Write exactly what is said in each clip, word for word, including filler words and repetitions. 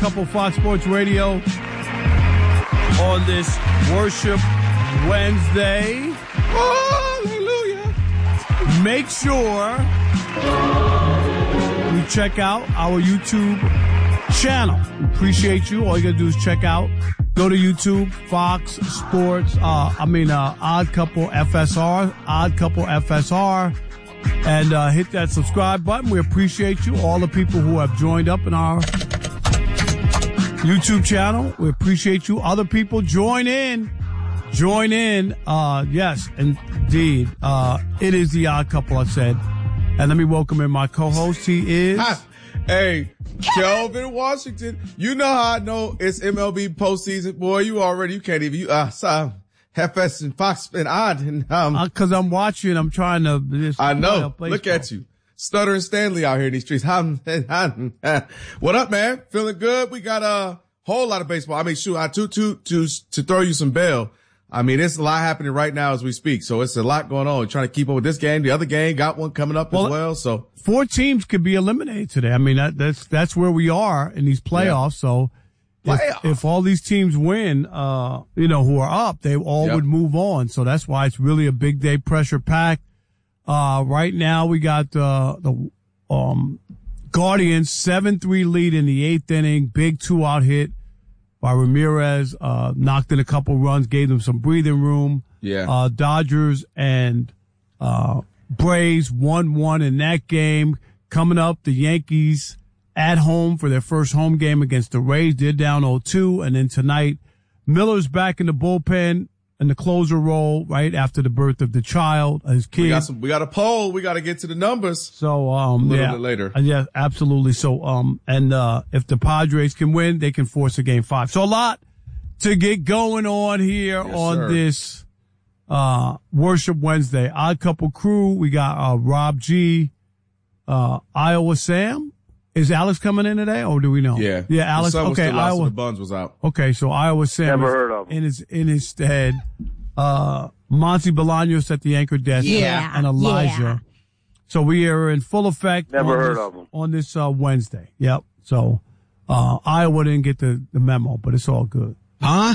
Couple Fox Sports Radio on this Worship Wednesday. Hallelujah. Make sure you check out our YouTube channel. We appreciate you. All you got to do is check out. Go to YouTube, Fox Sports, uh, I mean, uh, Odd Couple F S R, Odd Couple F S R, and uh, hit that subscribe button. We appreciate you, all the people who have joined up in our YouTube channel. We appreciate you. Other people, join in. Join in. Uh, yes, indeed. Uh, it is the Odd Couple, I said. And let me welcome in my co-host. He is... Hi. Hey, Kelvin Washington. You know how I know it's M L B postseason, boy. You already, you can't even, you, uh, so, F S and Fox and Odd. And, um, uh, cause I'm watching, I'm trying to. Just I know. Look at you. Stutter and Stanley out here in these streets. What up, man? Feeling good? We got a whole lot of baseball. I mean, shoot, I, to, to, to, to throw you some bail. I mean, there's a lot happening right now as we speak. So it's a lot going on. Trying to keep up with this game. The other game got one coming up well, as well. So four teams could be eliminated today. I mean, that, that's, that's where we are in these playoffs. Yeah. So if, if all these teams win, uh, you know, who are up, they all yep. would move on. So that's why it's really a big day, pressure packed. Uh, right now we got, uh, the, um, Guardians seven three lead in the eighth inning. Big two out hit by Ramirez, uh, knocked in a couple runs, gave them some breathing room. Yeah. Uh, Dodgers and, uh, Braves one one in that game. Coming up, the Yankees at home for their first home game against the Rays. They're down oh two. And then tonight, Miller's back in the bullpen in the closer role right after the birth of the child, his kid. We got some, we got a poll. We got to get to the numbers. So, um, a little yeah, bit later. Uh, yeah, absolutely. So, um, and, uh, if the Padres can win, they can force a game five. So a lot to get going on here yes, on sir. this, uh, Worship Wednesday. Odd Couple crew. We got, uh, Rob G, uh, Iowa Sam. Is Alex coming in today, or do we know? Yeah. Yeah, Alex. The okay, Iowa. The Buns was out. Okay, so Iowa Sam. Never heard of him. In his, in his stead, uh, Monty Bolaños at the anchor desk. Yeah. And Elijah. Yeah. So we are in full effect. Never on heard this, of him. On this, uh, Wednesday. Yep. So, uh, Iowa didn't get the, the memo, but it's all good. Huh?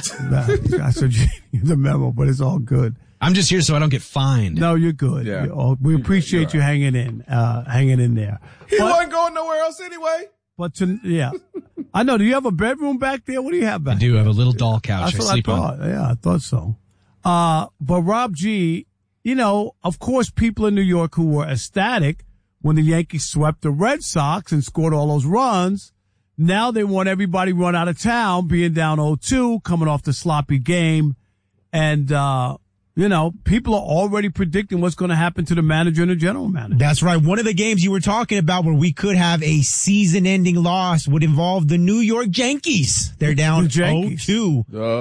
I said the memo, but it's all good. I'm just here so I don't get fined. No, you're good. Yeah. You're all, we appreciate right. you hanging in, uh, hanging in there. He but, wasn't going nowhere else anyway. But to, yeah, I know. Do you have a bedroom back there? What do you have back I do there? have a little doll couch That's I what sleep I thought. on. Yeah, I thought so. Uh, but Rob G, you know, of course, people in New York who were ecstatic when the Yankees swept the Red Sox and scored all those runs. Now they want everybody run out of town, being down oh two, coming off the sloppy game. And, uh, you know, people are already predicting what's going to happen to the manager and the general manager. That's right. One of the games you were talking about where we could have a season-ending loss would involve the New York Yankees. They're down oh two.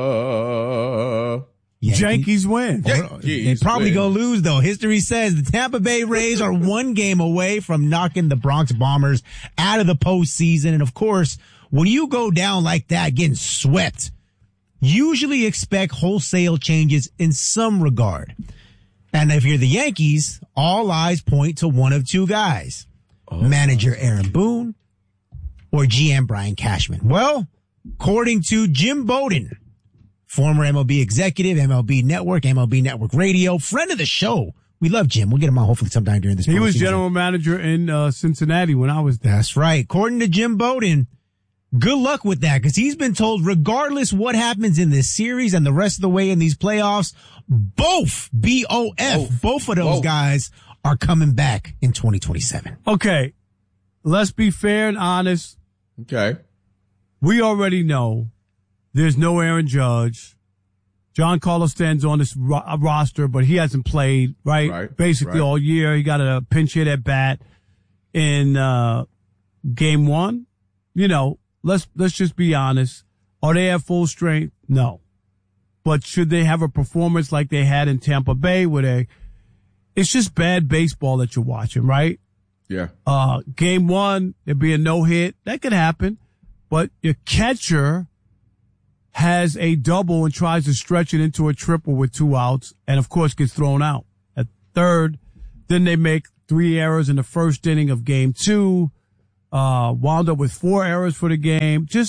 Uh, Yankees win. They're probably going to lose, though. History says the Tampa Bay Rays are one game away from knocking the Bronx Bombers out of the postseason. And, of course, when you go down like that, getting swept, usually expect wholesale changes in some regard. And if you're the Yankees, all eyes point to one of two guys, oh. manager Aaron Boone or G M Brian Cashman. Well, according to Jim Bowden, former M L B executive, M L B Network, M L B Network Radio, friend of the show. We love Jim. We'll get him on hopefully sometime during this. He was season. general manager in uh, Cincinnati when I was there. That's right. According to Jim Bowden, good luck with that, because he's been told regardless what happens in this series and the rest of the way in these playoffs, both, B O F, both, both of those both. guys are coming back in twenty twenty-seven. Okay. Let's be fair and honest. Okay. We already know there's no Aaron Judge. Giancarlo stands on this ro- roster, but he hasn't played, right? right Basically right. all year. He got a pinch hit at bat in, uh, game one. You know, let's, let's just be honest. Are they at full strength? No. But should they have a performance like they had in Tampa Bay where they, it's just bad baseball that you're watching, right? Yeah. Uh, game one, there'd be a no hit. That could happen. But your catcher has a double and tries to stretch it into a triple with two outs and of course gets thrown out. At third, then they make three errors in the first inning of game two, uh, wound up with four errors for the game. Just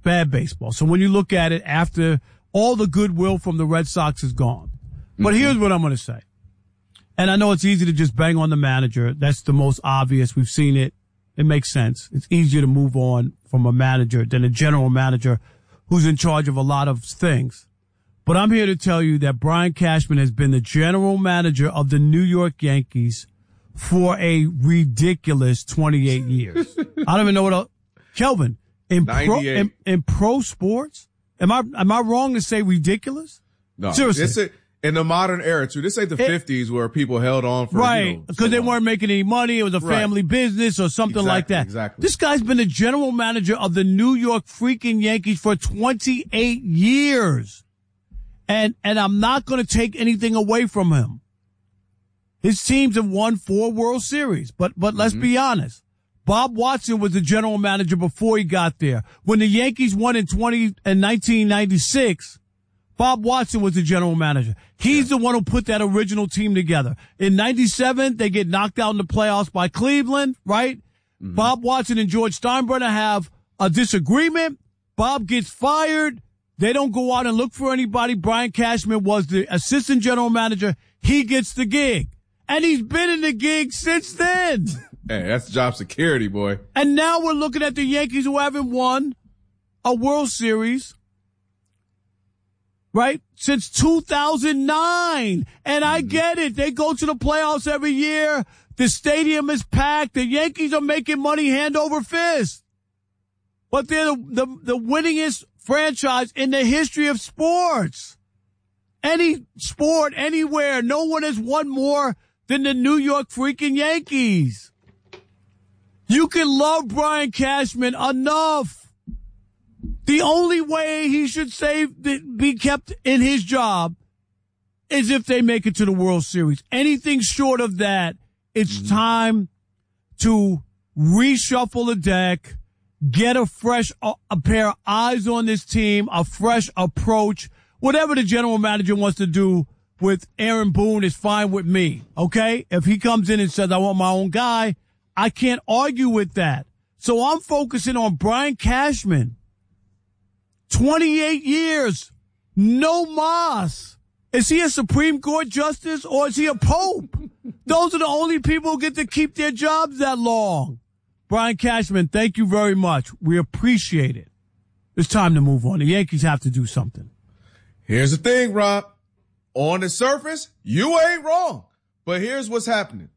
bad baseball. So when you look at it after all the goodwill from the Red Sox is gone. But mm-hmm. here's what I'm going to say. And I know it's easy to just bang on the manager. That's the most obvious. We've seen it. It makes sense. It's easier to move on from a manager than a general manager who's in charge of a lot of things. But I'm here to tell you that Brian Cashman has been the general manager of the New York Yankees for a ridiculous twenty-eight years. I don't even know what else. Kelvin, in pro, in, in pro sports, am I, am I wrong to say ridiculous? No. Seriously. This is, in the modern era, too. This ain't the it, fifties where people held on for, right, you know, because so they weren't making any money. It was a right. family business or something exactly, like that. Exactly. This guy's been the general manager of the New York freaking Yankees for twenty-eight years. And, and I'm not going to take anything away from him. His teams have won four World Series, but, but let's mm-hmm. be honest. Bob Watson was the general manager before he got there. When the Yankees won in twenty, in nineteen ninety-six, Bob Watson was the general manager. He's yeah. the one who put that original team together. In ninety-seven, they get knocked out in the playoffs by Cleveland, right? Mm-hmm. Bob Watson and George Steinbrenner have a disagreement. Bob gets fired. They don't go out and look for anybody. Brian Cashman was the assistant general manager. He gets the gig. And he's been in the gig since then. Hey, that's job security, boy. And now we're looking at the Yankees who haven't won a World Series, right, since two thousand nine. And I mm-hmm. get it. They go to the playoffs every year. The stadium is packed. The Yankees are making money hand over fist. But they're the, the, the winningest franchise in the history of sports. Any sport, anywhere, no one has won more than the New York freaking Yankees. You can love Brian Cashman enough. The only way he should save, be kept in his job is if they make it to the World Series. Anything short of that, it's mm-hmm. time to reshuffle the deck, get a fresh, a, a pair of eyes on this team, a fresh approach. Whatever the general manager wants to do with Aaron Boone is fine with me, okay? If he comes in and says, I want my own guy, I can't argue with that. So I'm focusing on Brian Cashman. twenty-eight years, no mas. Is he a Supreme Court justice or is he a pope? Those are the only people who get to keep their jobs that long. Brian Cashman, thank you very much. We appreciate it. It's time to move on. The Yankees have to do something. Here's the thing, Rob. On the surface, you ain't wrong. But here's what's happening.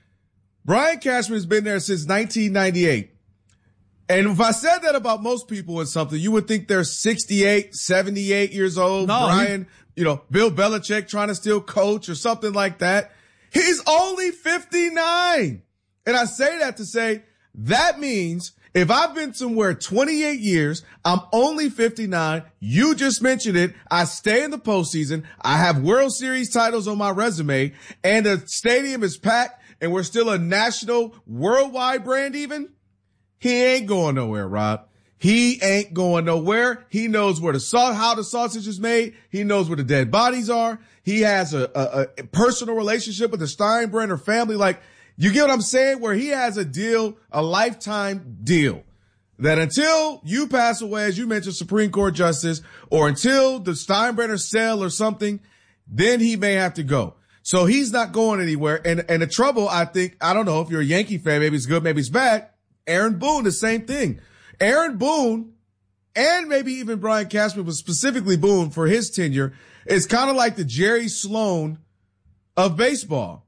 Brian Cashman's been there since nineteen ninety-eight. And if I said that about most people or something, you would think they're sixty-eight, seventy-eight years old. No, Brian, he, you know, Bill Belichick trying to still coach or something like that. He's only fifty-nine. And I say that to say that means if I've been somewhere twenty-eight years, I'm only fifty-nine. You just mentioned it. I stay in the postseason. I have World Series titles on my resume and the stadium is packed and we're still a national worldwide brand even. He ain't going nowhere, Rob. He ain't going nowhere. He knows where the salt, how the sausage is made. He knows where the dead bodies are. He has a, a, a personal relationship with the Steinbrenner family. Like, you get what I'm saying? Where he has a deal, a lifetime deal that until you pass away, as you mentioned, Supreme Court justice, or until the Steinbrenner sell or something, then he may have to go. So he's not going anywhere. And, and the trouble, I think, I don't know if you're a Yankee fan, maybe it's good, maybe it's bad. Aaron Boone, the same thing. Aaron Boone and maybe even Brian Cashman, but specifically Boone for his tenure, is kind of like the Jerry Sloan of baseball.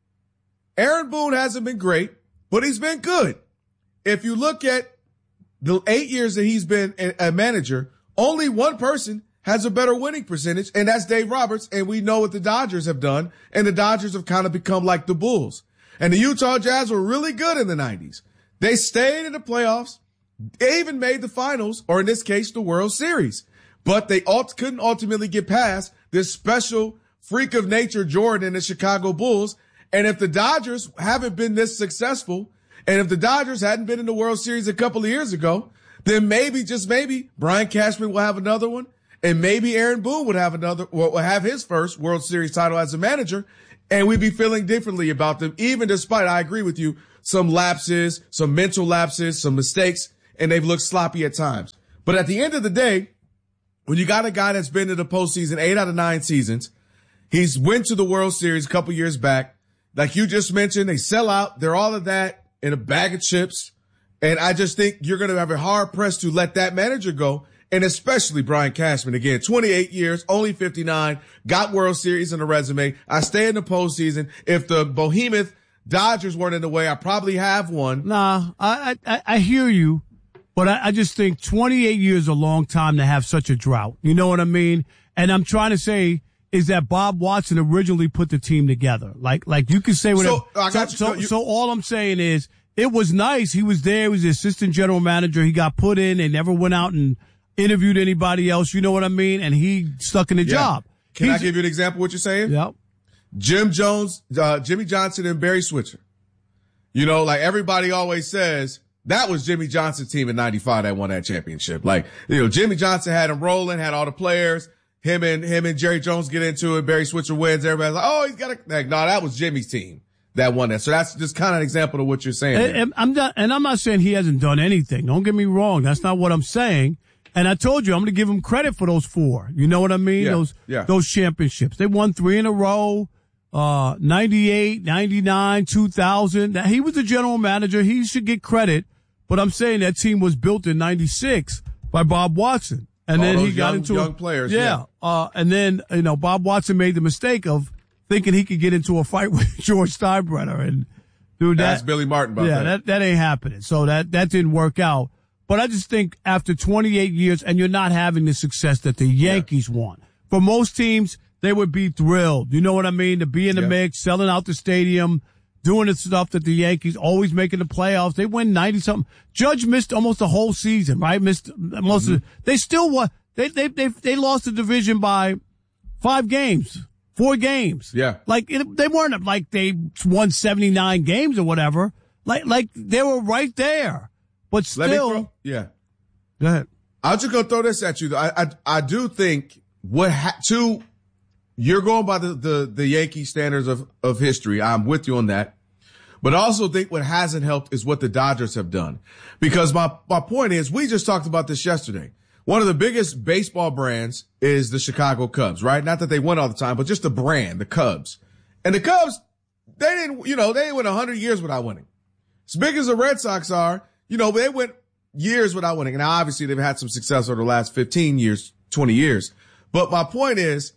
Aaron Boone hasn't been great, but he's been good. If you look at the eight years that he's been a manager, only one person has a better winning percentage, and that's Dave Roberts. And we know what the Dodgers have done, and the Dodgers have kind of become like the Bulls. And the Utah Jazz were really good in the nineties. They stayed in the playoffs. They even made the finals, or in this case, the World Series. But they ult- couldn't ultimately get past this special freak of nature Jordan and the Chicago Bulls. And if the Dodgers haven't been this successful, and if the Dodgers hadn't been in the World Series a couple of years ago, then maybe, just maybe, Brian Cashman will have another one, and maybe Aaron Boone would have another, will have his first World Series title as a manager, and we'd be feeling differently about them, even despite, I agree with you, some lapses, some mental lapses, some mistakes, and they've looked sloppy at times. But at the end of the day, when you got a guy that's been to the postseason eight out of nine seasons, he's went to the World Series a couple years back. Like you just mentioned, they sell out. They're all of that in a bag of chips. And I just think you're going to have a hard press to let that manager go. And especially Brian Cashman. Again, twenty-eight years, only fifty-nine, got World Series in the resume. I stay in the postseason. If the behemoth Dodgers weren't in the way, I probably have one. Nah, I, I, I hear you, but I, I just think twenty-eight years is a long time to have such a drought. You know what I mean? And I'm trying to say is that Bob Watson originally put the team together. Like, like you can say whatever. So, I got so, you. so, so all I'm saying is it was nice. He was there. He was the assistant general manager. He got put in. They never went out and interviewed anybody else. You know what I mean? And he stuck in the yeah. job. Can He's, I give you an example of what you're saying? Yep. Jim Jones, uh, Jimmy Johnson and Barry Switzer. You know, like everybody always says, that was Jimmy Johnson's team in ninety-five that won that championship. Like, you know, Jimmy Johnson had him rolling, had all the players. Him and, him and Jerry Jones get into it. Barry Switzer wins. Everybody's like, oh, he's got a, like, no, that was Jimmy's team that won that. So that's just kind of an example of what you're saying. And, and I'm not, and I'm not saying he hasn't done anything. Don't get me wrong. That's not what I'm saying. And I told you, I'm going to give him credit for those four. You know what I mean? Yeah, those, yeah. those championships. They won three in a row, uh, ninety-eight, ninety-nine, two thousand. Now, he was the general manager. He should get credit. But I'm saying that team was built in ninety-six by Bob Watson. And All then he those got young, into young a, players. Yeah. yeah. Uh, and then, you know, Bob Watson made the mistake of thinking he could get into a fight with George Steinbrenner. And dude, that, Ask Billy Martin about yeah, that. that, that ain't happening. So that, that didn't work out. But I just think after twenty-eight years and you're not having the success that the Yankees yeah. want. For most teams, they would be thrilled. You know what I mean? To be in the yeah. mix, selling out the stadium, doing the stuff that the Yankees always making the playoffs. They win ninety something. Judge missed almost the whole season, right? Missed most mm-hmm. of the, they still won. They, they, they, they lost the division by five games, four games. Yeah. Like it, they weren't like they won seventy-nine games or whatever. Like, like they were right there. But still, Let me throw, yeah. Go ahead. I'm just gonna throw this at you. I I, I do think what ha- two. You're going by the, the the Yankee standards of of history. I'm with you on that, but I also think what hasn't helped is what the Dodgers have done. Because my my point is, we just talked about this yesterday. One of the biggest baseball brands is the Chicago Cubs, right? Not that they win all the time, but just the brand, the Cubs. And the Cubs, they didn't, you know, they didn't win one hundred years without winning. As big as the Red Sox are, you know, they went years without winning. And now obviously they've had some success over the last fifteen years, twenty years. But my point is,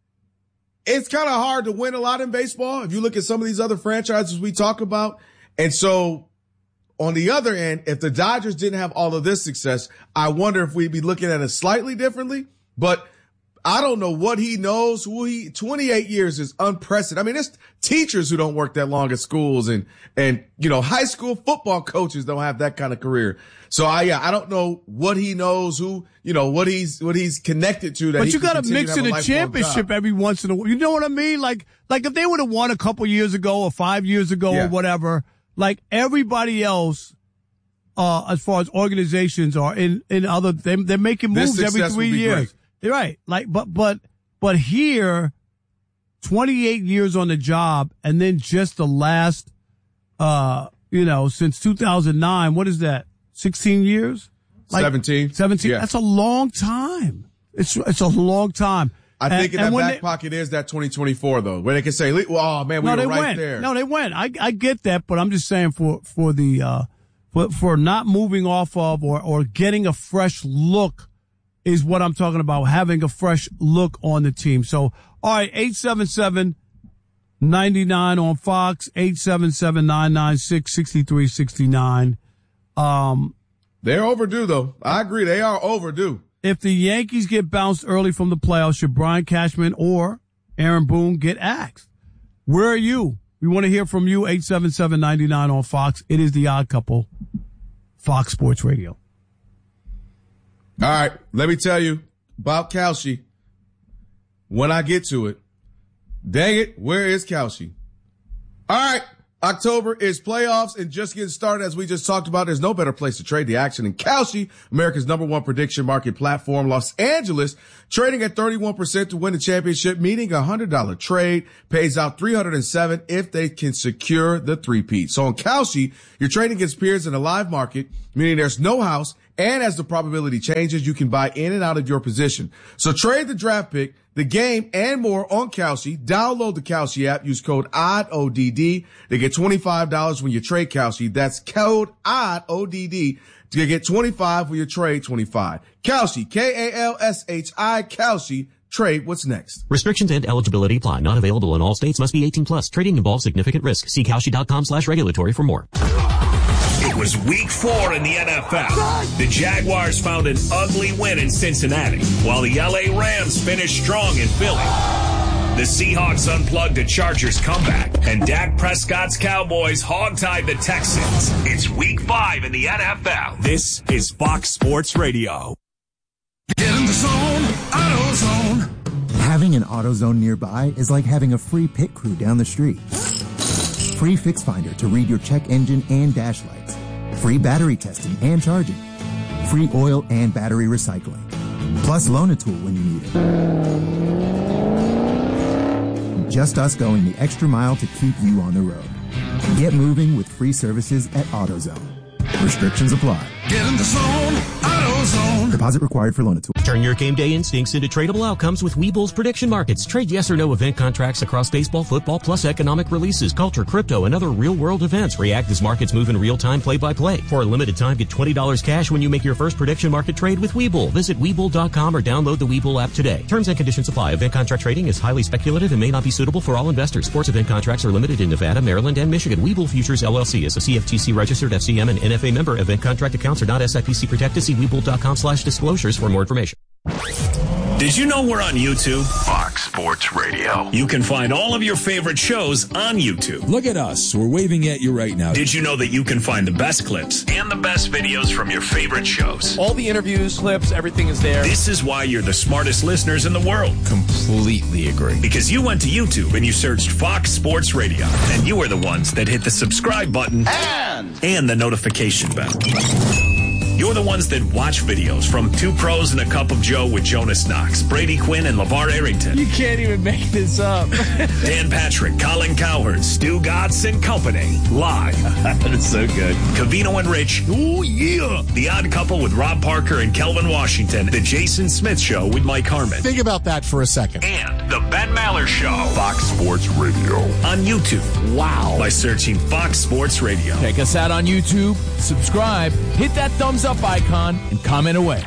it's kind of hard to win a lot in baseball if you look at some of these other franchises we talk about. And so on the other end, if the Dodgers didn't have all of this success, I wonder if we'd be looking at it slightly differently. But I don't know what he knows. Who he, twenty-eight years is unprecedented. I mean, it's teachers who don't work that long at schools and, and, you know, high school football coaches don't have that kind of career. So I, yeah, I don't know what he knows, who, you know, what he's, what he's connected to. That but he you got to mix in a a championship job. every once in a while. You know what I mean? Like, like if they would have won a couple years ago or five years ago yeah. or whatever, like everybody else, uh, as far as organizations are in, in other, they, they're making moves every three years. Great. You're right. Like, but, but, but here, twenty-eight years on the job and then just the last, uh, you know, since two thousand nine, what is that? sixteen years? Like, seventeen. seventeen. Yeah. That's a long time. It's, it's a long time. I and, think in that back they, pocket is that twenty twenty-four though, where they can say, well, oh man, we no, were they right went. there. No, they went. I, I get that, but I'm just saying for, for the, uh, for, for not moving off of or, or getting a fresh look is what I'm talking about, having a fresh look on the team. So, all right, eight seven seven, nine nine on Fox, eight seven seven, nine nine six, six three six nine. Um, They're overdue, though. I agree. They are overdue. If the Yankees get bounced early from the playoffs, should Brian Cashman or Aaron Boone get axed? Where are you? We want to hear from you, eight seven seven, nine nine on Fox. It is The Odd Couple, Fox Sports Radio. All right, let me tell you about Kalshi when I get to it. Dang it, where is Kalshi? All right, October is playoffs and just getting started. As we just talked about, there's no better place to trade the action than Kalshi, America's number one prediction market platform. Los Angeles trading at thirty-one percent to win the championship, meaning a one hundred dollars trade pays out three hundred seven if they can secure the three-peat. So on Kalshi, you're trading against peers in a live market, meaning there's no house And as the probability changes, you can buy in and out of your position. So trade the draft pick, the game, and more on Kalshi. Download the Kalshi app. Use code O D D, O D D. They get twenty-five dollars when you trade Kalshi. That's code O D D, O D D. To get twenty-five dollars when you trade twenty-five. Kalshi, K A L S H I, Kalshi. Trade what's next. Restrictions and eligibility apply. Not available in all states. Must be eighteen plus. Trading involves significant risk. See Kalshi.com slash regulatory for more. It was week four in the N F L. The Jaguars found an ugly win in Cincinnati, while the L A Rams finished strong in Philly. The Seahawks unplugged a Chargers comeback, and Dak Prescott's Cowboys hogtied the Texans. It's week five in the N F L. This is Fox Sports Radio. Get in the zone, AutoZone. Having an AutoZone nearby is like having a free pit crew down the street. Free Fix Finder to read your check engine and dash lights. Free battery testing and charging. Free oil and battery recycling. Plus loan a tool when you need it. Just us going the extra mile to keep you on the road. Get moving with free services at AutoZone. Restrictions apply. Get in the zone, AutoZone. Deposit required for loan a tool. Turn your game day instincts into tradable outcomes with Webull's prediction markets. Trade yes or no event contracts across baseball, football, plus economic releases, culture, crypto, and other real-world events. React as markets move in real time, play-by-play. For a limited time, get twenty dollars cash when you make your first prediction market trade with Webull. Visit Webull dot com or download the Webull app today. Terms and conditions apply. Event contract trading is highly speculative and may not be suitable for all investors. Sports event contracts are limited in Nevada, Maryland, and Michigan. Webull Futures, L L C is a C F T C registered F C M and N F A member. Event contract accounts are not S I P C protected. See Webull dot com slash disclosures for more information. Did you know we're on YouTube? Fox Sports Radio. You can find all of your favorite shows on YouTube. Look at us. We're waving at you right now. Did you know that you can find the best clips and the best videos from your favorite shows? All the interviews, clips, everything is there. This is why you're the smartest listeners in the world. Completely agree. Because you went to YouTube and you searched Fox Sports Radio. And you are the ones that hit the subscribe button and, and the notification bell. You're the ones that watch videos from Two Pros and a Cup of Joe with Jonas Knox, Brady Quinn, and LeVar Arrington. You can't even make this up. Dan Patrick, Colin Cowherd, Stu Gatz and Company. Live. That is so good. Covino and Rich. Oh, yeah. The Odd Couple with Rob Parker and Kelvin Washington. The Jason Smith Show with Mike Harmon. Think about that for a second. And The Ben Maller Show. Fox Sports Radio. On YouTube. Wow. By searching Fox Sports Radio. Check us out on YouTube. Subscribe. Hit that thumbs up icon and comment away.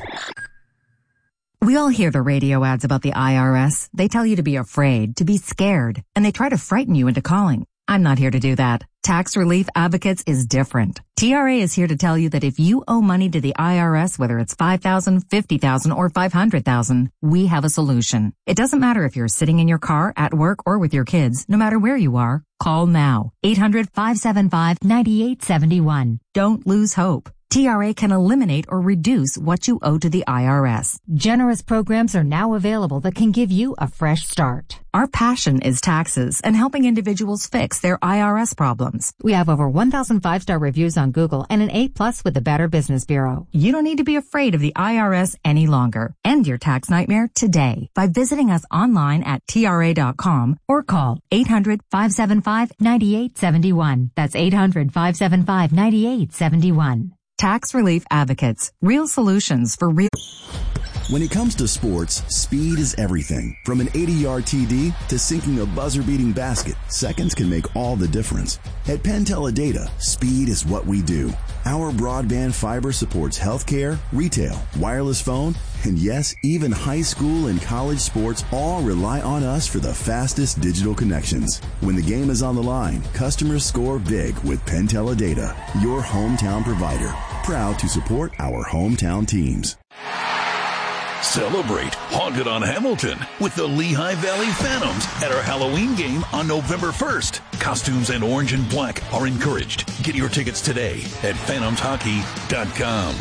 We all hear the radio ads about the I R S. They tell you to be afraid, to be scared, and they try to frighten you into calling. I'm not here to do that. Tax Relief Advocates is different. T R A is here to tell you that if you owe money to the I R S, whether it's five thousand dollars, fifty thousand dollars, or five hundred thousand dollars, we have a solution. It doesn't matter if you're sitting in your car, at work, or with your kids. No matter where you are, call now. eight hundred, five seven five, nine eight seven one. Don't lose hope. T R A can eliminate or reduce what you owe to the I R S. Generous programs are now available that can give you a fresh start. Our passion is taxes and helping individuals fix their I R S problems. We have over one thousand five-star reviews on Google and an A plus with the Better Business Bureau. You don't need to be afraid of the I R S any longer. End your tax nightmare today by visiting us online at T R A dot com or call eight hundred, five seven five, nine eight seven one. That's eight hundred, five seven five, nine eight seven one. Tax Relief Advocates. Real solutions for real. When it comes to sports, speed is everything. From an eighty-yard T D to sinking a buzzer-beating basket, seconds can make all the difference. At Penteledata, speed is what we do. Our broadband fiber supports healthcare, retail, wireless phone, and yes, even high school and college sports all rely on us for the fastest digital connections. When the game is on the line, customers score big with Penteledata, your hometown provider. Proud to support our hometown teams. Celebrate Haunted on Hamilton with the Lehigh Valley Phantoms at our Halloween game on November first. Costumes and orange and black are encouraged. Get your tickets today at phantoms hockey dot com.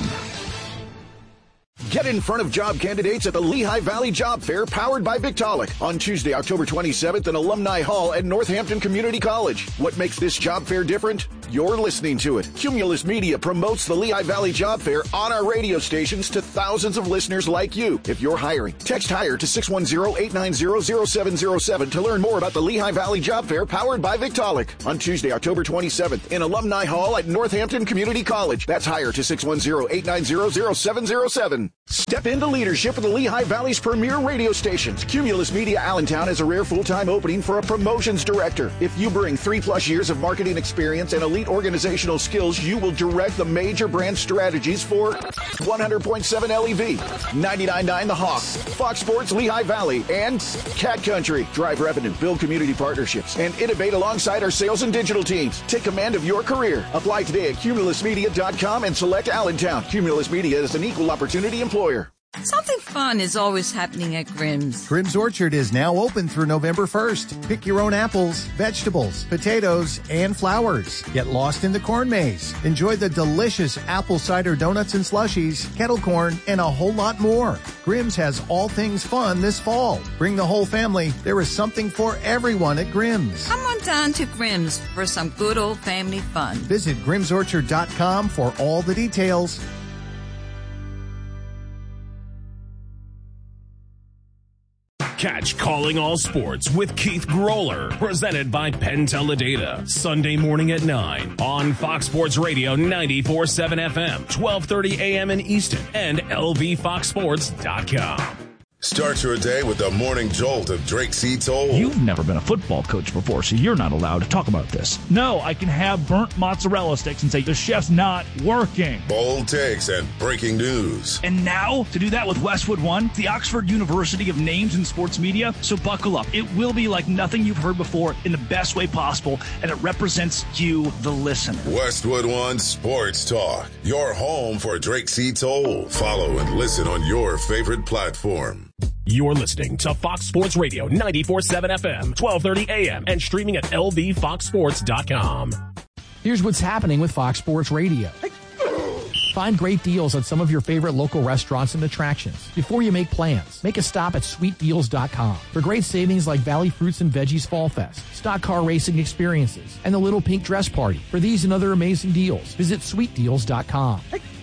Get in front of job candidates at the Lehigh Valley Job Fair powered by Victaulic on Tuesday, October twenty-seventh in Alumni Hall at Northampton Community College. What makes this job fair different? you're listening to it. Cumulus Media promotes the Lehigh Valley Job Fair on our radio stations to thousands of listeners like you. If you're hiring, text HIRE to six one zero, eight nine zero, zero seven zero seven to learn more about the Lehigh Valley Job Fair powered by Victaulic on Tuesday, October twenty-seventh in Alumni Hall at Northampton Community College. That's HIRE to six one zero, eight nine zero, zero seven zero seven. Step into leadership of the Lehigh Valley's premier radio stations. Cumulus Media Allentown has a rare full-time opening for a promotions director. If you bring three plus years of marketing experience and elite organizational skills, you will direct the major brand strategies for one hundred point seven L E V, ninety-nine point nine The Hawk, Fox Sports Lehigh Valley, and Cat Country. Drive revenue, build community partnerships, and innovate alongside our sales and digital teams. Take command of your career. Apply today at cumulus media dot com and select Allentown. Cumulus Media is an equal opportunity employer. Something fun is always happening at Grimm's. Grimm's Orchard is now open through November first. Pick your own apples, vegetables, potatoes, and flowers. Get lost in the corn maze. Enjoy the delicious apple cider donuts and slushies, kettle corn, and a whole lot more. Grimm's has all things fun this fall. Bring the whole family. There is something for everyone at Grimm's. Come on down to Grimm's for some good old family fun. Visit grims orchard dot com for all the details. Catch Calling All Sports with Keith Groller, presented by Penn Teledata, Sunday morning at nine on Fox Sports Radio ninety-four point seven F M, twelve thirty A M in Easton, and L V fox sports dot com. Start your day with the morning jolt of Drake C. Toll. You've never been a football coach before, so you're not allowed to talk about this. No, I can have burnt mozzarella sticks and say the chef's not working. Bold takes and breaking news. And now, to do that with Westwood One, the Oxford University of Names in Sports Media. So buckle up. It will be like nothing you've heard before in the best way possible, and it represents you, the listener. Westwood One Sports Talk, your home for Drake C. Toll. Follow and listen on your favorite platform. You're listening to Fox Sports Radio ninety-four point seven F M, twelve thirty A M, and streaming at L V fox sports dot com. Here's what's happening with Fox Sports Radio. Find great deals at some of your favorite local restaurants and attractions. Before you make plans, make a stop at sweet deals dot com for great savings like Valley Fruits and Veggies Fall Fest, stock car racing experiences, and the Little Pink Dress Party. For these and other amazing deals, visit sweet deals dot com.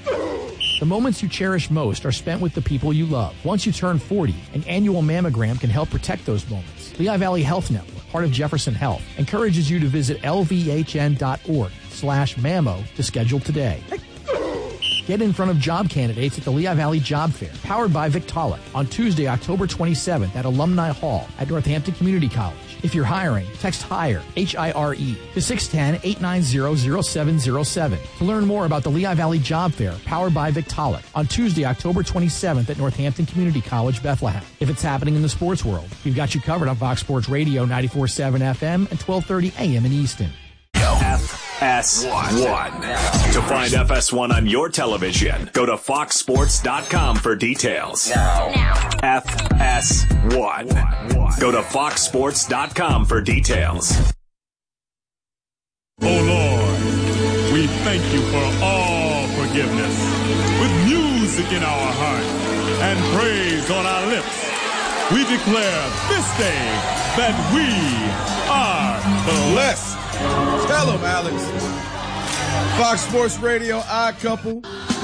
The moments you cherish most are spent with the people you love. Once you turn forty, an annual mammogram can help protect those moments. Lehigh Valley Health Network, part of Jefferson Health, encourages you to visit L V H N dot org slash mammo to schedule today. Get in front of job candidates at the Lehigh Valley Job Fair, powered by Victaulic, on Tuesday, October twenty-seventh at Alumni Hall at Northampton Community College. If you're hiring, text HIRE, H I R E, to six one zero, eight nine zero, zero seven zero seven to learn more about the Lehigh Valley Job Fair, powered by Victaulic, on Tuesday, October twenty-seventh at Northampton Community College, Bethlehem. If it's happening in the sports world, we've got you covered on Fox Sports Radio ninety-four point seven F M and twelve thirty A M in Easton. F S one. To find F S one on your television, go to fox sports dot com for details. Now. Now. F S one. Go to fox sports dot com for details. Oh Lord, we thank you for all forgiveness. With music in our heart and praise on our lips, we declare this day that we are blessed. Tell him, Alex. Fox Sports Radio, Odd Couple.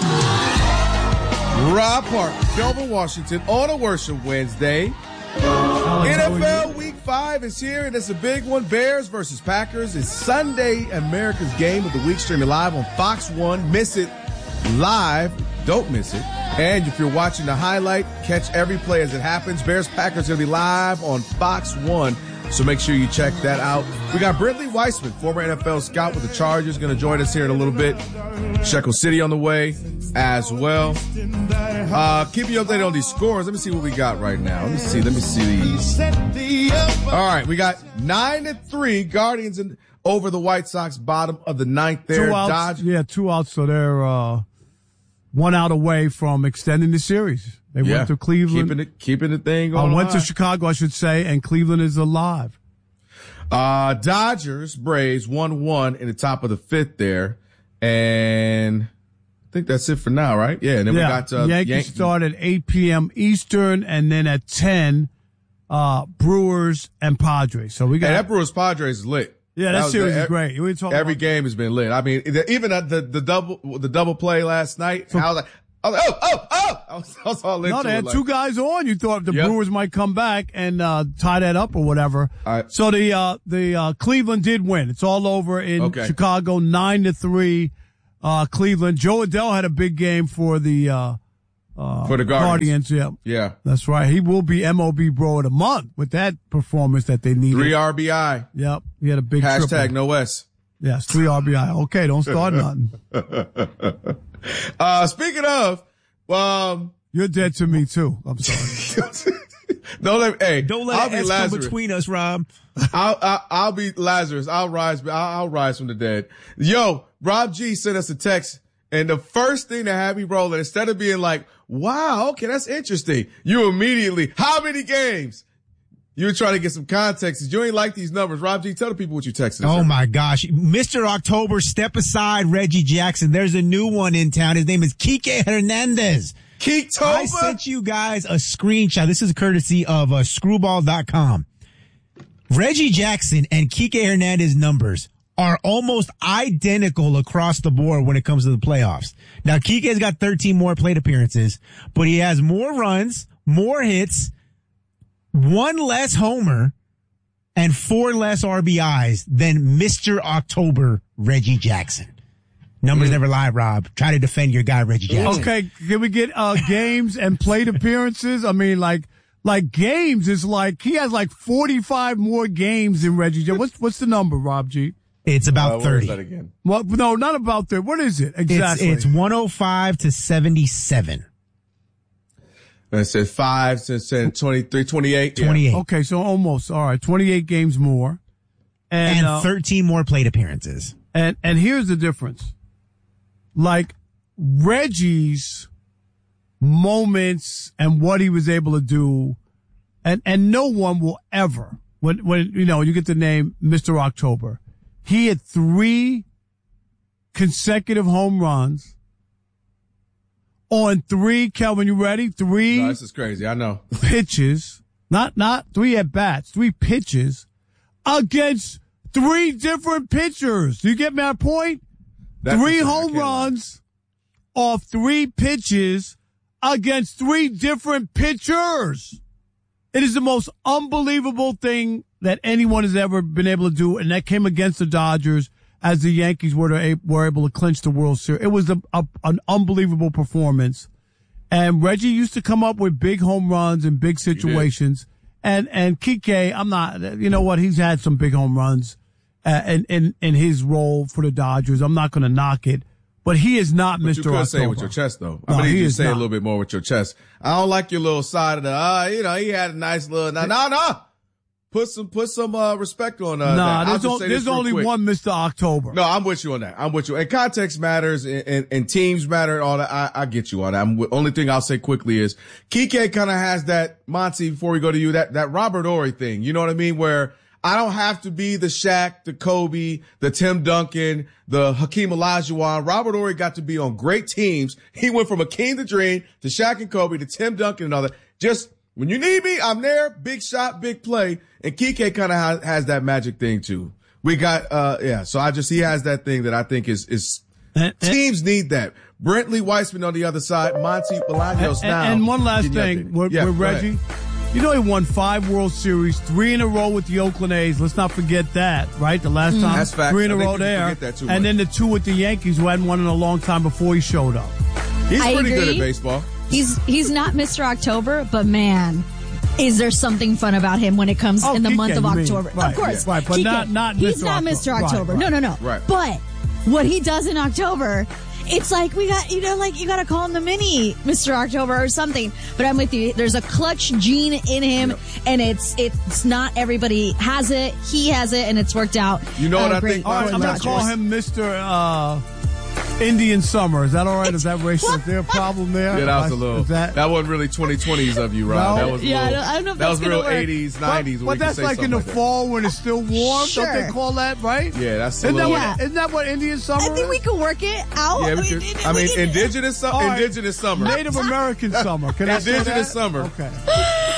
Rob Parker, Kelvin Washington on a Worship Wednesday. N F L Week five is here, and it's a big one. Bears versus Packers is Sunday, America's Game of the Week, streaming live on Fox one. Miss it live. Don't miss it. And if you're watching the highlight, catch every play as it happens. Bears Packers going to be live on Fox one. So make sure you check that out. We got Brentley Weissman, former N F L scout with the Chargers, going to join us here in a little bit. Shekel City on the way as well. Uh, keep you updated on these scores. Let me see what we got right now. Let me see. Let me see these. All right. We got nine to three Guardians in, over the White Sox, bottom of the ninth there. Two outs. Dodge. Yeah, two outs. So they're, uh, one out away from extending the series. They yeah. went to Cleveland. Keeping it, keeping the thing going. I went alive. to Chicago, I should say, and Cleveland is alive. Uh, Dodgers, Braves, one one in the top of the fifth there. And I think that's it for now, right? Yeah. And then yeah. we got, uh, Yankees Yankees start at eight p.m. Eastern, and then at ten, uh, Brewers and Padres. So we got. Hey, that Brewers Padres is lit. Yeah, that, that series the, is great. We talk every about game has been lit. I mean, even the the double the double play last night. So, I was like, I was like, oh, oh, oh! I was, I was all into No, they had it, like, two guys on. You thought the yep. Brewers might come back and uh tie that up or whatever. Right. So the uh the uh Cleveland did win. It's all over in okay. Chicago, nine to three. Uh, Cleveland. Joe Adele had a big game for the uh, uh for the Guardians. Guardians. Yeah, yeah, that's right. He will be M O B Bro of the Month with that performance that they needed. Three R B I. Yep, he had a big hashtag triple. no S. Yes, three R B I. Okay, don't start nothing. uh, speaking of, um, you're dead to me too. I'm sorry. Don't let hey, don't let I'll it be Lazarus. come between us, Rob. I'll, I'll I'll be Lazarus. I'll rise. I'll, I'll rise from the dead. Yo, Rob G sent us a text, and the first thing that had me rolling, instead of being like, "Wow, okay, that's interesting," you immediately, how many games? You were trying to get some context. You ain't like these numbers. Rob G, tell the people what you texted. Oh my gosh, Mister October, step aside, Reggie Jackson. There's a new one in town. His name is Kike Hernandez. Keke-tober? I sent you guys a screenshot. This is courtesy of uh, screwball dot com. Reggie Jackson and Kike Hernandez numbers are almost identical across the board when it comes to the playoffs. Now, Kike's got thirteen more plate appearances, but he has more runs, more hits, one less homer, and four less R B Is than Mister October, Reggie Jackson. Numbers mm. never lie, Rob. Try to defend your guy, Reggie Jackson. Okay, can we get uh games and plate appearances? I mean, like, like games is like, he has like forty-five more games than Reggie Jackson. What's, what's the number, Rob G? It's about uh, thirty. What is that again? Well, no, not about thirty. What is it exactly? It's, it's one oh five to seventy-seven. I said five since twenty-three, twenty-eight. twenty-eight. Yeah. Okay, so almost. All right, twenty-eight games more. And, and uh, thirteen more plate appearances. And, and here's the difference. Like, Reggie's moments and what he was able to do, and, and no one will ever, when, when, you know, you get the name Mister October, he had three consecutive home runs on three, Kelvin, you ready? Three. No, this is crazy. I know. Pitches, not, not three at bats, three pitches against three different pitchers. Do you get my point? That's three home runs off three pitches against three different pitchers. It is the most unbelievable thing that anyone has ever been able to do, and that came against the Dodgers as the Yankees were to, were able to clinch the World Series. It was a, a, an unbelievable performance. And Reggie used to come up with big home runs in big situations. And and Kike, I'm not, you know what, he's had some big home runs uh, in, in, in his role for the Dodgers. I'm not going to knock it. But he is not but Mister You could October. say it with your chest, though. No, I mean, he you is say not. a little bit more with your chest. I don't like your little side of the, uh, you know, he had a nice little, no, no, no. Put some, put some, uh, respect on, uh, nah, that. there's, o- there's only quick. one Mister October. No, I'm with you on that. I'm with you. And context matters and, and, and teams matter and all that. I, I get you on that. I'm, only thing I'll say quickly is Kike kind of has that, Monty, before we go to you, that, that Robert Horry thing. You know what I mean? Where I don't have to be the Shaq, the Kobe, the Tim Duncan, the Hakeem Olajuwon. Robert Horry got to be on great teams. He went from Hakeem the Dream to Shaq and Kobe to Tim Duncan and all that. Just when you need me, I'm there. Big shot, big play. And Kike kind of ha- has that magic thing too. We got, uh, yeah. So I just, he has that thing that I think is, is teams need that. Brentley Weissman on the other side, Monty Bolaños now. And, and one last thing with, yeah, with Reggie. You know, he won five World Series, three in a row with the Oakland A's. Let's not forget that, right? The last time, That's fact. three in a I think row you there. forget that too and much. then the two with the Yankees, who hadn't won in a long time before he showed up. He's I pretty agree. good at baseball. He's he's not Mister October, but man, is there something fun about him when it comes Oh, in the Kike, month of you mean. October? Right, of course, yeah. Right, but Kike. not- not He's Mister not October. Mister Right, October. right. No, no, no. Right. But what he does in October, it's like we got, you know, like you got to call him the mini Mister October or something. But I'm with you. There's a clutch gene in him, Yep. and it's it's not everybody has it. He has it, and it's worked out. You know what uh, I great think, for All right, I'm going to Rodgers. call him Mister Uh, Indian Summer. Is that all right? Is that racial? Is there a problem there? Yeah, that was a Is little, that, that wasn't really twenty twenties of you, Rob. No. That was a Yeah, I little, don't- I don't know if that that's was real gonna work. eighties, nineties. But, when but we that's could say like in something the like that. fall when it's still warm. Sure. Don't they call that, right? Yeah, that's a Isn't that, little. what, isn't that what Indian Summer I think is? we could work it out. Yeah, we We could, did- I we mean, did- indigenous, su- All right. indigenous summer. Native American Summer. Can I say Indigenous that? summer. Okay. Uh,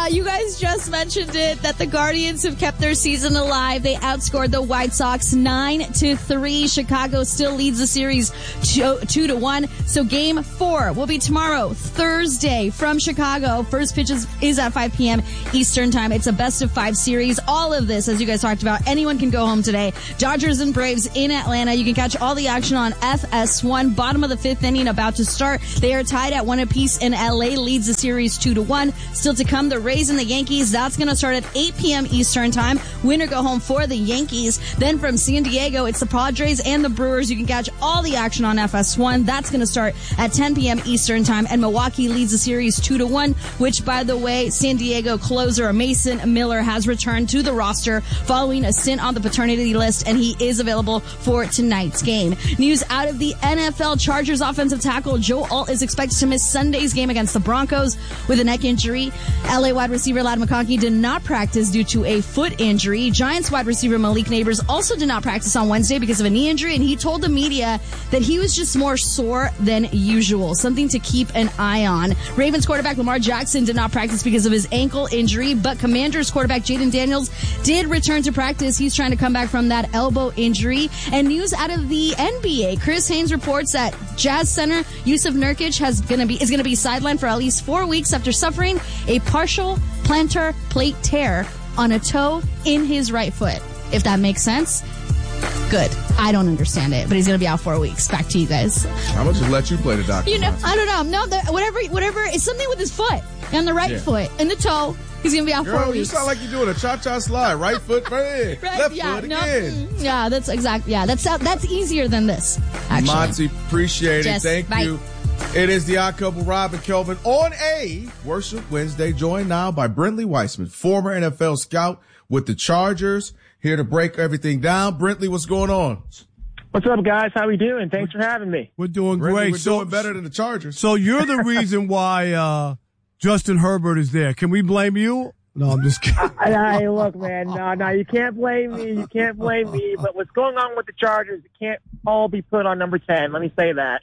uh, you guys just mentioned it, that the Guardians have kept their season alive. They outscored the White Sox nine to three. Chicago still leads the series two, two to one. So game four will be tomorrow, Thursday, from Chicago. First pitch is, is at five p.m. Eastern time. It's a best of five series. All of this, as you guys talked about, anyone can go home today. Dodgers and Braves in Atlanta. You can catch all the action on F S one. Bottom of the fifth inning about to start. They are tied at one apiece, and L A leads the series two to one. Still to come, the Rays and the Yankees. That's going to start at eight p.m. Eastern time. Winner go home for the Yankees. Then from San Diego, it's the Padres and the Brewers. You can catch all the action on F S one. That's going to start at ten p.m. Eastern time. And Milwaukee leads the series two to one, which, by the way, San Diego closer Mason Miller has returned to the roster following a stint on the paternity list, and he is available for tonight's game. News out of the N F L: Chargers offensive tackle Joe Alt is expected to miss Sunday's game against the Broncos with a neck injury. L A wide receiver Ladd McConkey did not practice due to a foot injury. Giants wide receiver Malik Neighbors also did not practice on Wednesday because of a knee injury, and he told the media that he was just more sore than usual, something to keep an eye on. Ravens quarterback Lamar Jackson did not practice because of his ankle injury, but Commanders quarterback Jaden Daniels did return to practice. He's trying to come back from that elbow injury. And news out of the N B A: Chris Haynes reports that Jazz center Yusuf Nurkic has gonna be is going to be sidelined for at least four weeks after suffering a partial plantar plate tear on a toe in his right foot. If that makes sense. Good. I don't understand it, but he's going to be out four weeks. Back to you guys. I'm going to just let you play the doctor. You know, I don't know. No, the, whatever, whatever. It's something with his foot and the right yeah. foot and the toe. He's going to be out Girl, four weeks. You sound like you're doing a cha-cha slide. Right foot, right, right left yeah, foot no, again. Mm, yeah, that's exactly. Yeah, that's that's easier than this. Actually, Monty, appreciate Jess, it. Thank bye. you. It is the Odd Couple, Rob and Kelvin, on a Worship Wednesday, joined now by Brentley Weissman, former N F L scout with the Chargers, here to break everything down. Brentley, what's going on? What's up, guys? How we doing? Thanks for having me. We're doing Brentley, great. We're so, doing better than the Chargers. So you're the reason why uh, Justin Herbert is there. Can we blame you? No, I'm just kidding. I, I, look, man, no, no, you can't blame me. You can't blame me. But what's going on with the Chargers, it can't all be put on number ten. Let me say that.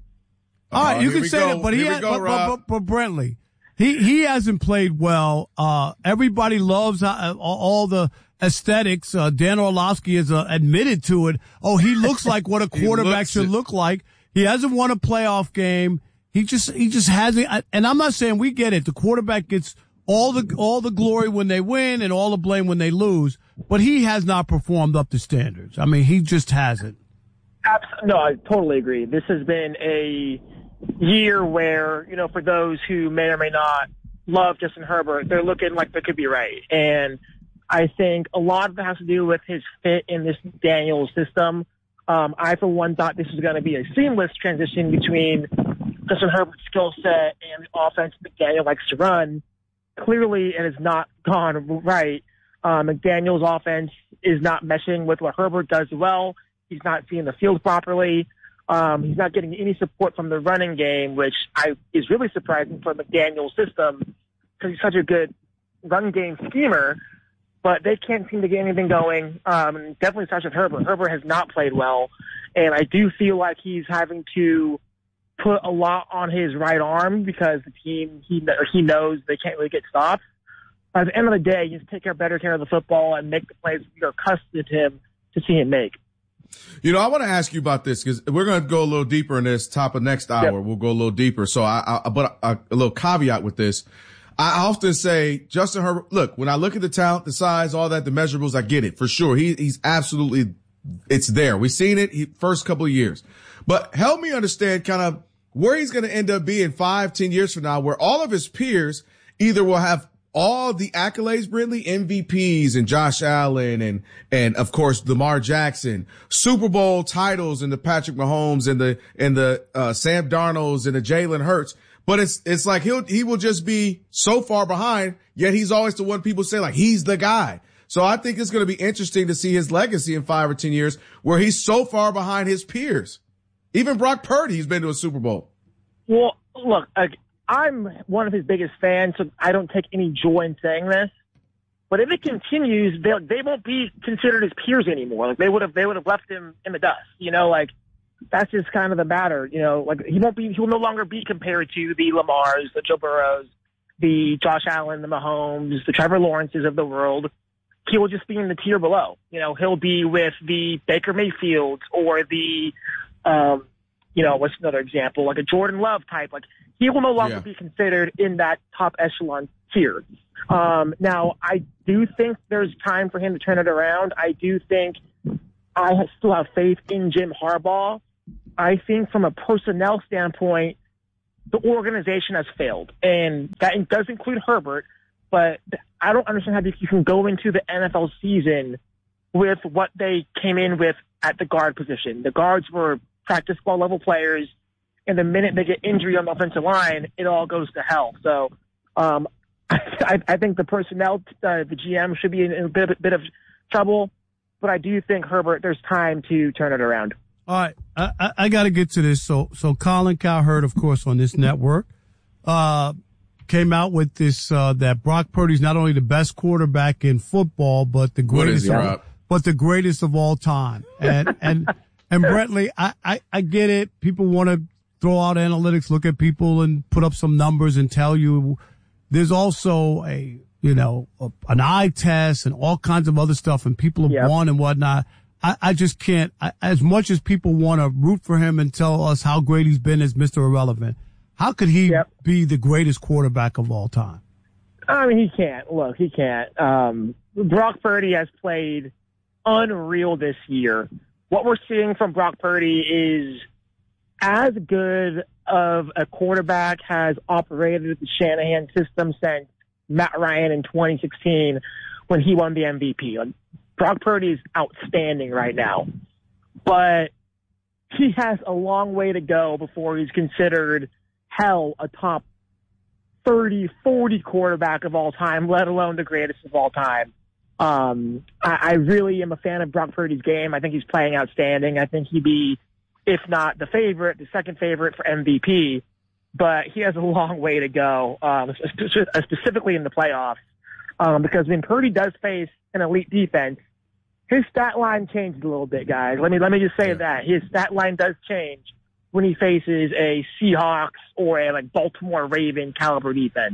All right, uh, you can say go. that, but here he has, go, but, but, but, but Brentley, he he hasn't played well. Uh, everybody loves uh, all the aesthetics. Uh, Dan Orlovsky has uh, admitted to it. Oh, he looks like what a quarterback should it. look like. He hasn't won a playoff game. He just he just hasn't. And I'm not saying we get it. The quarterback gets all the all the glory when they win and all the blame when they lose. But he has not performed up to standards. I mean, he just hasn't. Absolutely. No, I totally agree. This has been a year where, you know, for those who may or may not love Justin Herbert, they're looking like they could be right. And I think a lot of it has to do with his fit in this Daniels system. Um, I, for one, thought this was going to be a seamless transition between Justin Herbert's skill set and the offense McDaniel likes to run. Clearly, it has not gone right. Um, McDaniel's offense is not meshing with what Herbert does well. He's not seeing the field properly. Um, he's not getting any support from the running game, which I is really surprising for McDaniel's system because he's such a good run game schemer. But they can't seem to get anything going. Um, definitely starts with Herbert. Herbert has not played well, and I do feel like he's having to put a lot on his right arm because the team he he knows they can't really get stopped. At the end of the day, you just take care, better care of the football and make the plays you're accustomed to him to see him make. You know, I want to ask you about this because we're going to go a little deeper in this top of next hour. Yep. We'll go a little deeper. So I, I but a, a little caveat with this. I often say Justin Herbert, look, when I look at the talent, the size, all that, the measurables, I get it for sure. He, he's absolutely, it's there. We've seen it he, first couple of years, but help me understand kind of where he's going to end up being five, ten years from now, where all of his peers either will have all the accolades, Brentley, M V Ps and Josh Allen and, and of course, Lamar Jackson, Super Bowl titles and the Patrick Mahomes and the, and the, uh, Sam Darnolds and the Jalen Hurts. But it's, it's like he'll, he will just be so far behind, yet he's always the one people say like he's the guy. So I think it's going to be interesting to see his legacy in five or ten years where he's so far behind his peers. Even Brock Purdy, he's been to a Super Bowl. Well, look, I, I'm one of his biggest fans, so I don't take any joy in saying this. But if it continues, they they won't be considered his peers anymore. Like they would have they would have left him in the dust. You know, like that's just kind of the matter. You know, like he won't be he will no longer be compared to the Lamars, the Joe Burrows, the Josh Allen, the Mahomes, the Trevor Lawrences of the world. He will just be in the tier below. You know, he'll be with the Baker Mayfields or the, um, you know, what's another example? Like a Jordan Love type. Like, he will no longer yeah. be considered in that top echelon tier. Um, now, I do think there's time for him to turn it around. I do think I still have faith in Jim Harbaugh. I think from a personnel standpoint, the organization has failed. And that does include Herbert, but I don't understand how you can go into the N F L season with what they came in with at the guard position. The guards were practice squad level players, and the minute they get injury on the offensive line, it all goes to hell. So um, I, I think the personnel, uh, the G M should be in a bit, a bit of trouble, but I do think Herbert, there's time to turn it around. All right, I, I, I got to get to this. So, so Colin Cowherd, of course, on this network, uh, came out with this uh, that Brock Purdy's not only the best quarterback in football, but the greatest, of, but the greatest of all time. And and and Brentley, I, I I get it. People want to throw out analytics, look at people, and put up some numbers and tell you. There's also a you know a, an eye test and all kinds of other stuff, and people have yep. won and whatnot. I, I just can't. I, as much as people want to root for him and tell us how great he's been as Mister Irrelevant, how could he yep. be the greatest quarterback of all time? I mean, he can't. Look, he can't. Um, Brock Purdy has played unreal this year. What we're seeing from Brock Purdy is as good of a quarterback has operated the Shanahan system since Matt Ryan in twenty sixteen when he won the M V P. Like, Brock Purdy is outstanding right now, but he has a long way to go before he's considered, hell, a top thirty, forty quarterback of all time, let alone the greatest of all time. Um, I, I really am a fan of Brock Purdy's game. I think he's playing outstanding. I think he'd be, if not the favorite, the second favorite for M V P, but he has a long way to go, um, specifically in the playoffs, um, because when Purdy does face an elite defense, his stat line changed a little bit, guys. Let me let me just say yeah. that his stat line does change when he faces a Seahawks or a like Baltimore Raven caliber defense.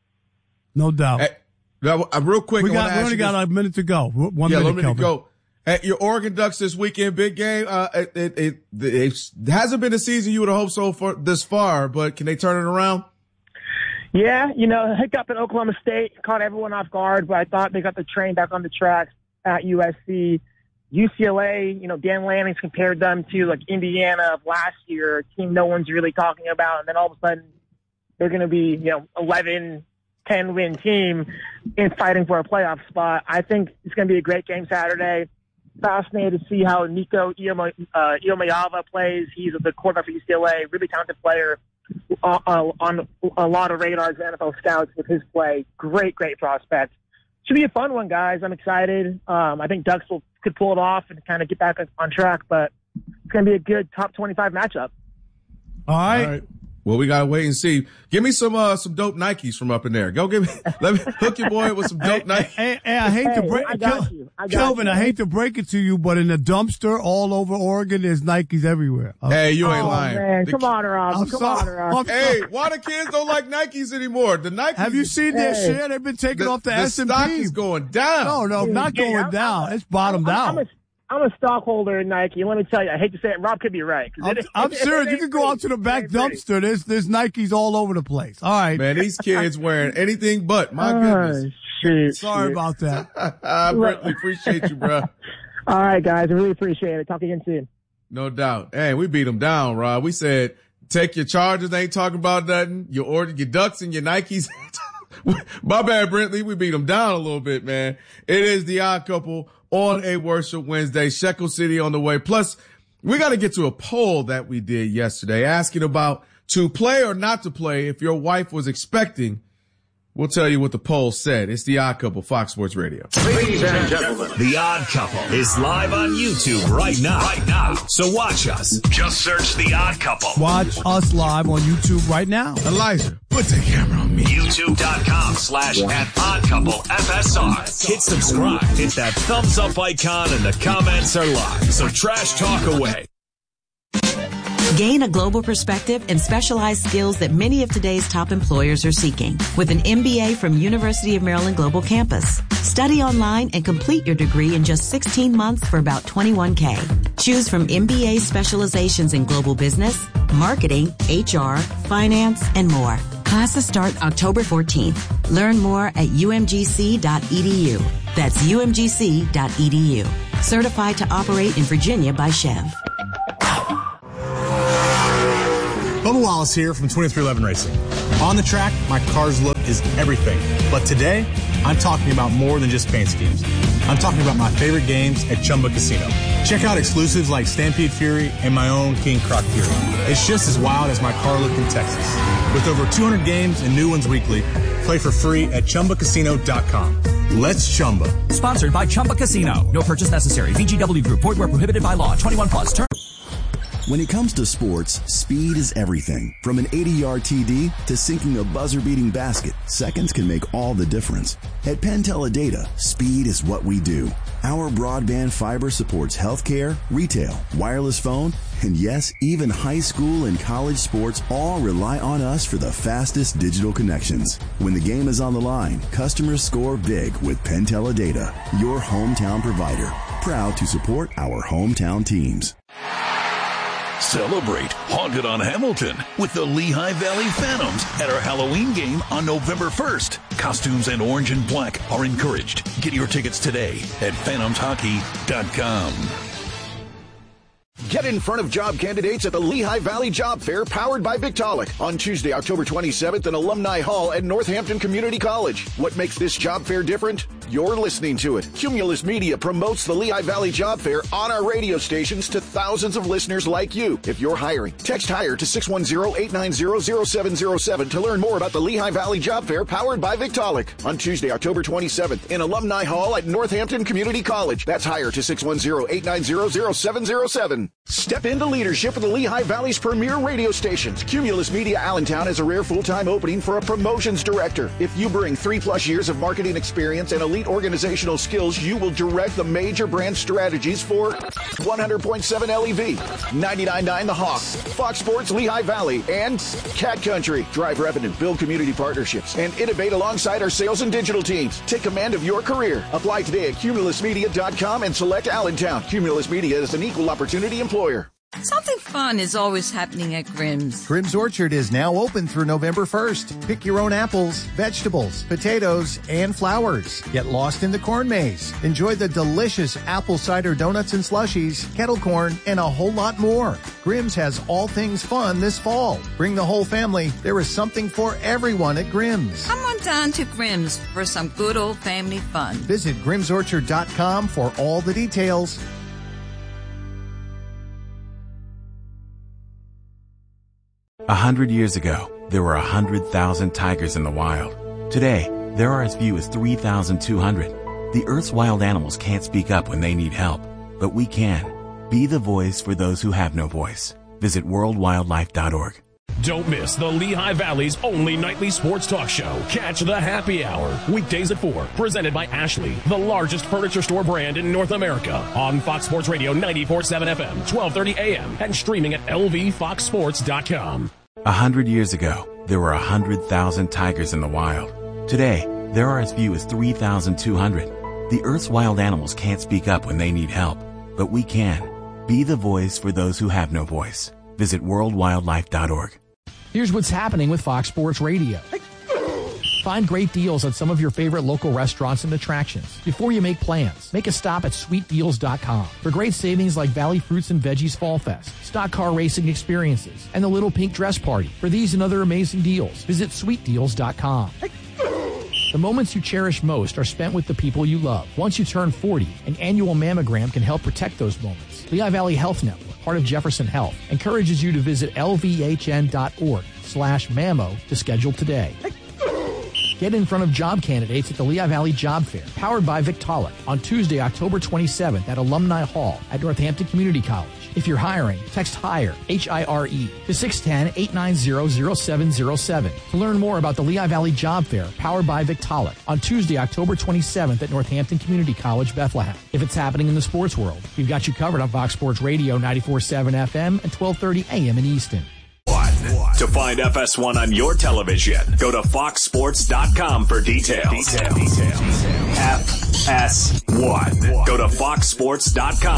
No doubt. Hey, now, uh, real quick, we, got, we only got this. a minute to go. One yeah, minute, minute to go. Hey, your Oregon Ducks this weekend, big game. Uh, it, it, it, it hasn't been a season you would have hoped so for this far, but can they turn it around? Yeah, you know, hiccup in Oklahoma State caught everyone off guard, but I thought they got the train back on the tracks at U S C. U C L A, you know, Dan Lanning's compared them to like Indiana of last year, a team no one's really talking about, and then all of a sudden they're going to be, you know, eleven, ten win team in fighting for a playoff spot. I think it's going to be a great game Saturday. Fascinated to see how Nico Iamaleava plays. He's the quarterback for U C L A, really talented player on, on a lot of radars, N F L scouts with his play. Great, great prospect. Should be a fun one, guys. I'm excited. Um, I think Ducks will could pull it off and kind of get back on track, but it's going to be a good top twenty-five matchup. All right. All right. Well, we gotta wait and see. Give me some uh some dope Nikes from up in there. Go give me. Let me hook your boy with some dope Nikes. Hey, hey, I hate hey, to break, I got you. I got Kelvin. you. I hate to break it to you, but in the dumpster all over Oregon, there's Nikes everywhere. Uh, hey, you ain't oh, lying. Man. The, Come on, Rob. Come sorry. on, Rob. Hey, why the kids don't like Nikes anymore? The Nikes. Have you seen their hey. share? They've been taken the, off the, the S and P. The stock is going down. No, no, Dude, not going I'm, down. I'm, it's bottomed I'm, out. I'm a, I'm a stockholder in Nike, and let me tell you, I hate to say it, Rob could be right. I'm, it, I'm it, serious. It, you can go out to the back dumpster. There's there's Nikes all over the place. All right, man. These kids wearing anything but. My goodness. Uh, shoot, Sorry shoot. about that. I really appreciate you, bro. All right, guys. I really appreciate it. Talk again soon. No doubt. Hey, we beat them down, Rob. We said take your Chargers. Ain't talking about nothing. Your order, your Ducks and your Nikes. My bad, Brentley. We beat them down a little bit, man. It is the Odd Couple on a Worship Wednesday. Shekel City on the way. Plus, we got to get to a poll that we did yesterday asking about to play or not to play if your wife was expecting. We'll tell you what the poll said. It's the Odd Couple, Fox Sports Radio. Ladies and gentlemen, the Odd Couple is live on YouTube right now. Right now. So watch us. Just search the Odd Couple. Watch us live on YouTube right now. Elijah, put the camera on me. YouTube.com slash at Odd Couple F S R. Hit subscribe. Hit that thumbs up icon and the comments are live. So trash talk away. Gain a global perspective and specialized skills that many of today's top employers are seeking with an M B A from University of Maryland Global Campus. Study online and complete your degree in just sixteen months for about twenty-one K. Choose from M B A specializations in global business, marketing, H R, finance, and more. Classes start October fourteenth. Learn more at U M G C dot E D U. That's U M G C dot E D U. Certified to operate in Virginia by Chev. Bubba Wallace here from twenty-three eleven Racing. On the track, my car's look is everything. But today, I'm talking about more than just paint schemes. I'm talking about my favorite games at Chumba Casino. Check out exclusives like Stampede Fury and my own King Croc Fury. It's just as wild as my car look in Texas. With over two hundred games and new ones weekly, play for free at Chumba Casino dot com. Let's Chumba. Sponsored by Chumba Casino. No purchase necessary. V G W Group. Void where prohibited by law. twenty-one plus. Term- When it comes to sports, speed is everything. From an eighty-yard T D to sinking a buzzer-beating basket, seconds can make all the difference. At Penn Teledata, speed is what we do. Our broadband fiber supports healthcare, retail, wireless phone, and yes, even high school and college sports all rely on us for the fastest digital connections. When the game is on the line, customers score big with Penn Teledata, your hometown provider. Proud to support our hometown teams. Celebrate Haunted on Hamilton with the Lehigh Valley Phantoms at our Halloween game on November first. Costumes and orange and black are encouraged. Get your tickets today at phantoms hockey dot com. Get in front of job candidates at the Lehigh Valley Job Fair powered by Victaulic on Tuesday, October twenty-seventh in Alumni Hall at Northampton Community College. What makes this job fair different? You're listening to it. Cumulus Media promotes the Lehigh Valley Job Fair on our radio stations to thousands of listeners like you. If you're hiring, text HIRE to six one zero, eight nine zero, zero seven zero seven to learn more about the Lehigh Valley Job Fair powered by Victaulic on Tuesday, October twenty-seventh in Alumni Hall at Northampton Community College. That's HIRE to six one zero, eight nine zero, zero seven zero seven. Step into leadership of the Lehigh Valley's premier radio stations. Cumulus Media Allentown has a rare full-time opening for a promotions director. If you bring three plus years of marketing experience and elite organizational skills, you will direct the major brand strategies for one hundred point seven L E V, ninety-nine point nine The Hawk, Fox Sports Lehigh Valley, and Cat Country. Drive revenue, build community partnerships, and innovate alongside our sales and digital teams. Take command of your career. Apply today at cumulus media dot com and select Allentown. Cumulus Media is an equal opportunity employer. Something fun is always happening at Grimm's. Grimm's Orchard is now open through November first. Pick your own apples, vegetables, potatoes, and flowers. Get lost in the corn maze. Enjoy the delicious apple cider donuts and slushies, kettle corn, and a whole lot more. Grimm's has all things fun this fall. Bring the whole family. There is something for everyone at Grimm's. Come on down to Grimm's for some good old family fun. Visit grims orchard dot com for all the details. A hundred years ago, there were a hundred thousand tigers in the wild. Today, there are as few as three thousand two hundred. The Earth's wild animals can't speak up when they need help, but we can. Be the voice for those who have no voice. Visit world wildlife dot org. Don't miss the Lehigh Valley's only nightly sports talk show. Catch the Happy Hour, weekdays at four, presented by Ashley, the largest furniture store brand in North America, on Fox Sports Radio ninety-four point seven F M, twelve thirty A M, and streaming at L V fox sports dot com. A hundred years ago, there were a hundred thousand tigers in the wild. Today, there are as few as three thousand two hundred. The Earth's wild animals can't speak up when they need help, but we can. Be the voice for those who have no voice. Visit world wildlife dot org. Here's what's happening with Fox Sports Radio. Find great deals at some of your favorite local restaurants and attractions. Before you make plans, make a stop at sweet deals dot com for great savings like Valley Fruits and Veggies Fall Fest, stock car racing experiences, and the Little Pink Dress Party. For these and other amazing deals, visit sweet deals dot com. The moments you cherish most are spent with the people you love. Once you turn forty, an annual mammogram can help protect those moments. Lehigh Valley Health Network, part of Jefferson Health, encourages you to visit L V H N dot org slash mammo to schedule today. Get in front of job candidates at the Lehigh Valley Job Fair, powered by Victaulic, on Tuesday, October twenty-seventh at Alumni Hall at Northampton Community College. If you're hiring, text HIRE, H I R E, to six one zero, eight nine zero, zero seven zero seven to learn more about the Lehigh Valley Job Fair powered by Victaulic on Tuesday, October twenty-seventh at Northampton Community College, Bethlehem. If it's happening in the sports world, we've got you covered on Fox Sports Radio ninety-four point seven F M and twelve thirty A M in Easton. To find F S one on your television, go to fox sports dot com for details. Details. F S one. Go to fox sports dot com.